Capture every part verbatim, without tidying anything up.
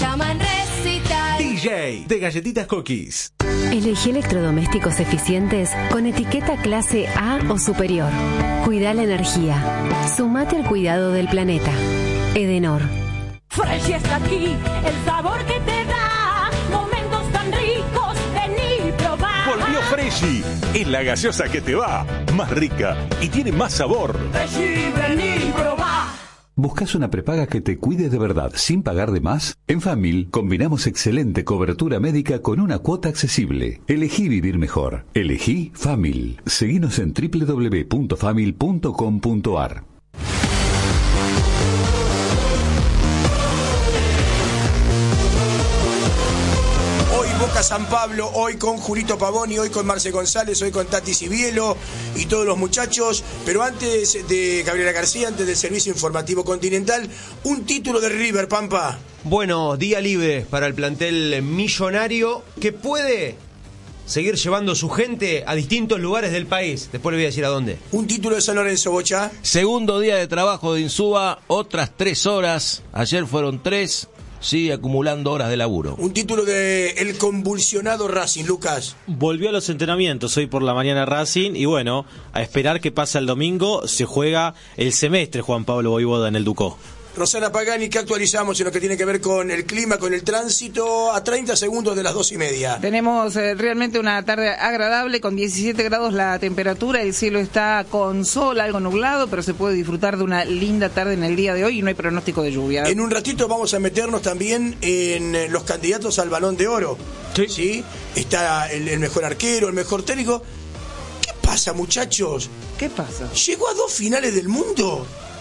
llaman Recital. D J de Galletitas Cookies. Elegí electrodomésticos eficientes con etiqueta clase A o superior. Cuida la energía. Sumate al cuidado del planeta. Edenor. Fresh está aquí, el sabor que te da momentos tan ricos, vení y probá. Volvió Freshy, es la gaseosa que te va, más rica y tiene más sabor. Freshy, vení y probá. ¿Buscas una prepaga que te cuide de verdad sin pagar de más? En Famil combinamos excelente cobertura médica con una cuota accesible. Elegí vivir mejor. Elegí Famil. Seguinos en doble u doble u doble u punto famil punto com punto a r. Boca San Pablo, hoy con Julito Pavoni, hoy con Marce González, hoy con Tati Cibielo y todos los muchachos. Pero antes de Gabriela García, antes del servicio informativo continental, un título de River, Pampa. Bueno, día libre para el plantel millonario que puede seguir llevando su gente a distintos lugares del país. Después le voy a decir a dónde. Un título de San Lorenzo, Bocha. Segundo día de trabajo de Insúa, otras tres horas. Ayer fueron tres. Sigue acumulando horas de laburo. Un título de el convulsionado Racing, Lucas. Volvió a los entrenamientos hoy por la mañana Racing y bueno, a esperar que pase el domingo, se juega el semestre Juan Pablo Voivoda en el Ducó. Rosana Pagani, ¿qué actualizamos en lo que tiene que ver con el clima, con el tránsito? A treinta segundos de las dos y media. Tenemos eh, realmente una tarde agradable, con diecisiete grados la temperatura, el cielo está con sol, algo nublado, pero se puede disfrutar de una linda tarde en el día de hoy y no hay pronóstico de lluvia. En un ratito vamos a meternos también en los candidatos al Balón de Oro. Sí. ¿Sí? Está el, el mejor arquero, el mejor técnico. ¿Qué pasa, muchachos? ¿Qué pasa? Llegó a dos finales del mundo.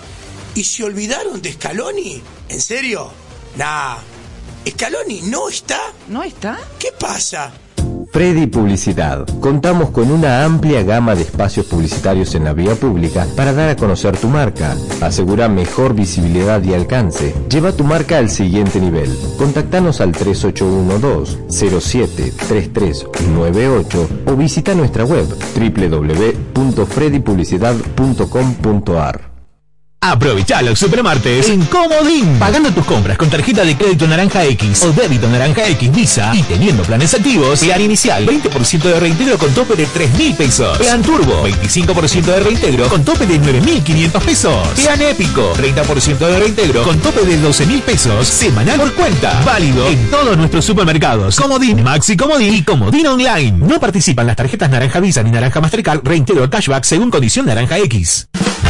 ¿Y se olvidaron de Scaloni? ¿En serio? Nah. ¿Scaloni no está? ¿No está? ¿Qué pasa? Freddy Publicidad. Contamos con una amplia gama de espacios publicitarios en la vía pública para dar a conocer tu marca. Asegura mejor visibilidad y alcance. Lleva tu marca al siguiente nivel. Contactanos al tres ocho uno dos cero siete tres tres nueve ocho o visita nuestra web doble u doble u doble u punto freddy publicidad punto com punto a r. Aprovecha los supermartes en Comodín. Pagando tus compras con tarjeta de crédito Naranja X o débito Naranja X Visa y teniendo planes activos, plan inicial veinte por ciento de reintegro con tope de tres mil pesos. Plan Turbo veinticinco por ciento de reintegro con tope de nueve mil quinientos pesos. Plan Épico treinta por ciento de reintegro con tope de doce mil pesos. Semanal por cuenta. Válido en todos nuestros supermercados. Comodín, Maxi Comodín y Comodín Online. No participan las tarjetas Naranja Visa ni Naranja Mastercard. Reintegro cashback según condición Naranja X.